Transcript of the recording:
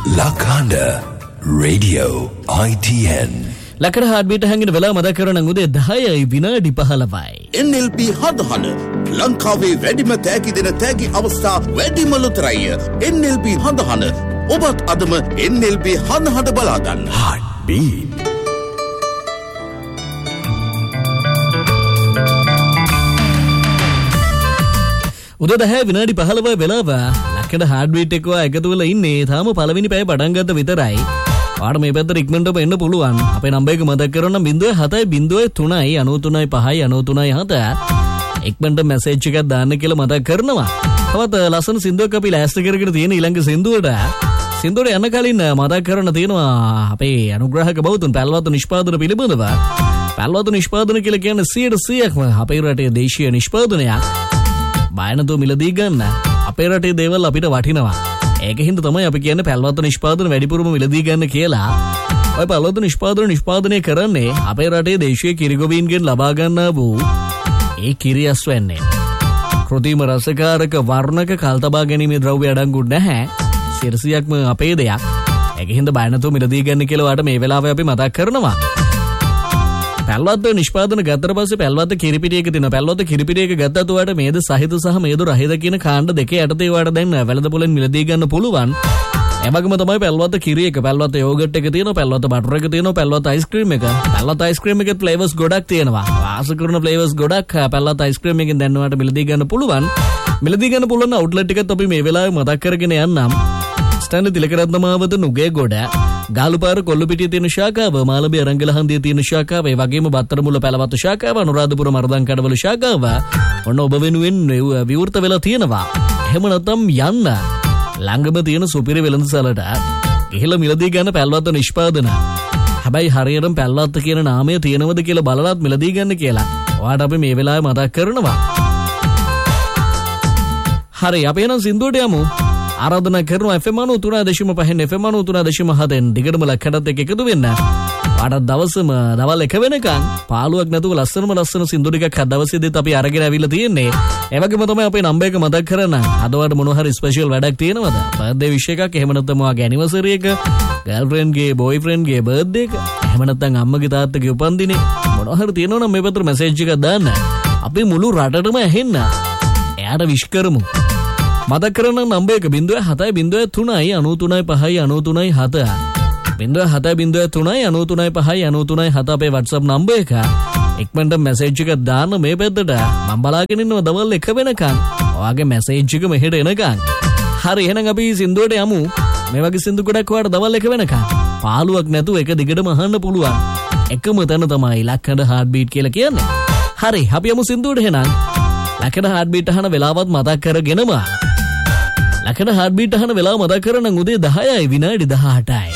Lakanda Radio ITN. ලකඩ හાર્ට්බීට් හැංගින වෙලාව මතක් කරගන්න උදේ 10යි විනාඩි 15යි. NLP හදහන ලංකාවේ වැඩිම තෑගි දෙන තෑගි අවස්ථා වැඩිම ලොතරැයි. NLP හදහන ඔබත් අදම NLP හදහන බලා ගන්න. Heartbeat. උදේ 10 විනාඩි 15 වෙලාව ලකඩ හાર્ට්බීට් එක එකතු වෙලා ඉන්නේ. තාම පළවෙනි පැය පටන් ගත්ත විතරයි. ආඩ මේ පැත්තට ඉක්මනටම එන්න පුළුවන්. අපේ නම්බර් එක මතක් කරගන්න 0703039397. ඉක්මනට මැසේජ් එකක් දාන්න කියලා මතක් කරනවා. තවත් ලස්සන සින්දුවක් අපි ලෑස්ති කරගෙන තියෙන ඊළඟ සින්දුවට යන්න කලින් මතක් කරන්න තියෙනවා අපේ අනුග්‍රහක බෞතුන් පැල්වතු නිෂ්පාදන පිළිබඳව. පැල්වතු නිෂ්පාදන කියලා කියන්නේ 100%ක්ම අපේ රටේ දේශීය නිෂ්පාදනයක්. බය නැතුව මිලදී ගන්න. අපේ රටේ දේවල් අපිට වටිනවා. ඒකින්ද තමයි අපි කියන්නේ පැල්වතු නිෂ්පාදන වැඩිපුරම මිලදී ගන්න කියලා. ඔය පැල්වතු නිෂ්පාදනය කරන්නේ අපේ රටේ දේශීය කිරිගොවීන්ගෙන් ලබා ගන්නා වූ ඒ කිරියස් වෙන්නේ. කෘත්‍රිම රසකාරක වර්ණක කල්තබා ගැනීමේ ද්‍රව්‍ය අඩංගු නැහැ. 100%ක්ම අපේ දෙයක්. ඒකින්ද බය නැතුව මිලදී ගන්න කියලා වාට මේ වෙලාවේ අපි මතක් කරනවා. පැල්වතු නිෂ්පාදන ගත්තට පස්සේ පැල්වතු කිරිපිටියක තියෙන පැල්වතු කිරිපිටියක ගත්තට වාට මේද සහිත සහ මේද රහිත කියන කාණ්ඩ දෙකේ යටතේ වාට දැන් වැළඳපොලෙන් මිලදී ගන්න පුළුවන්. එවගේම තමයි පැල්වතු කිරි එක, පැල්වතු යෝගට් එක තියෙනවා, පැල්වතු බටර් එක තියෙනවා, පැල්වතු අයිස්ක්‍රීම් එක. පැල්වතු අයිස්ක්‍රීම් එකේ ෆ්ලේවර්ස් ගොඩක් තියෙනවා. වාස කරන ෆ්ලේවර්ස් ගොඩක් පැල්වතු අයිස්ක්‍රීම් එකෙන් දැන් වාට මිලදී ගන්න පුළුවන්. මිලදී ගන්න පුළුවන් අවුට්ලට් එකත් අපි මේ වෙලාවේ මතක් කරගෙන යන්නම්. ස්ටෑන්ලි තිලකරත්න මාවත නුගේගොඩ, ගාලුපාර කොල්ලුපිටියේ තියෙන ශාඛාව, මාළඹේ අරංගලහන්දියේ තියෙන ශාඛාව, ඒ වගේම බත්තරමුල්ල පැලවතු ශාඛාව, අනුරාධපුර මරදන් කඩවල ශාඛාව ඔන්න ඔබ වෙනුවෙන් විවෘත වෙලා තියෙනවා. එහෙම නැත්නම් යන්න ළඟම තියෙන සුපිරි වෙළඳසලට ගිහිල්ලා මිලදී ගන්න පැල්වතු නිෂ්පාදන. හැබැයි හරියටම පැල්වතු කියන නාමය තියෙනවද කියලා බලලත් මිලදී ගන්න කියලා ඔයාට අපි මේ වෙලාවේ මතක් කරනවා. හරි, අපි එනම් සින්දුවට යමු. ආරාධනා කරනවා FM 93.5 FM 93.7 දිගටම ලක්කඩත් එක්ක එකතු වෙන්න. ආඩ දවසම දවල් 1 වෙනකන් පාළුවක් නැතුව ලස්සන සින්දු ටිකක් අද දවසේදීත් අපි අරගෙන ආවිල්ලා තියෙන්නේ. ඒ වගේම තමයි අපේ නම්බර් එක මතක් කරන්න. අදවට මොන හරි ස්පෙෂල් වැඩක් තියෙනවද? බර්ත්ඩේ විශ් එකක්, එහෙම නැත්නම් ඔයාගේ ඇනිවර්සරි එක, ගර්ල්ෆ්‍රෙන්ඩ්ගේ බොයිෆ්‍රෙන්ඩ්ගේ බර්ත්ඩේ එක, එහෙම නැත්නම් අම්මගේ තාත්තගේ උපන්දිනේ මොන හරි තියෙනවනම් මේ පැත්තට මැසේජ් එකක් දාන්න. අපි මුළු රටටම ඇහෙන්න. එයාට විශ් කරමු. මතක් කරන්න නම්බර් එක 0703935997. 0703935997 අපේ WhatsApp නම්බර් එක. ඉක්මනට මැසේජ් එකක් දාන්න මේ පැත්තට. මම බලාගෙන ඉන්නවා දවල් 1 වෙනකන්. ඔයාගේ මැසේජ් එක මෙහෙට එනකන්. හරි, එහෙනම් අපි සින්දුවට යමු. මේ වගේ සින්දු ගොඩක් ඔයාලට දවල් 1 වෙනකන් පාළුවක් නැතුව එක දිගටම අහන්න පුළුවන්. එකම තැන තමයි ලක්කඩ හાર્ට්බීට් කියලා කියන්නේ. හරි, අපි යමු සින්දුවට එහෙනම්. ලක්කඩ හાર્ට්බීට් අහන වෙලාවත් මතක් කරගෙනම. ලකඩ හાર્ට්බීට් අහන වෙලාව මතක් කරගන්න උදේ 10යි විනාඩි 18යි.